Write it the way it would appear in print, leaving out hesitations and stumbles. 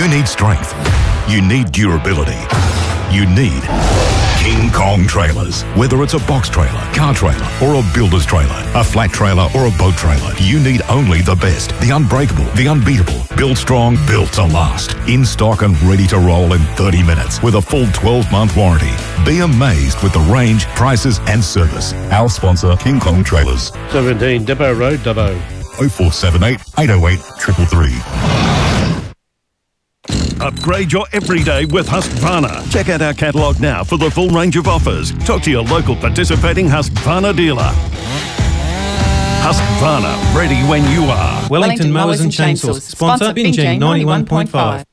You need strength. You need durability. You need King Kong trailers. Whether it's a box trailer, car trailer, or a builder's trailer, a flat trailer or a boat trailer, you need only the best, the unbreakable, the unbeatable. Built strong, built to last. In stock and ready to roll in 30 minutes with a full 12-month warranty. Be amazed with the range, prices and service. Our sponsor, King Kong Trailers. 17 Depot Road, Dubbo. 0478 808 333. Upgrade your everyday with Husqvarna. Check out our catalogue now for the full range of offers. Talk to your local participating Husqvarna dealer. Husqvarna, ready when you are. Wellington Mowers and Chainsaws. Sponsor Binjing 91.5.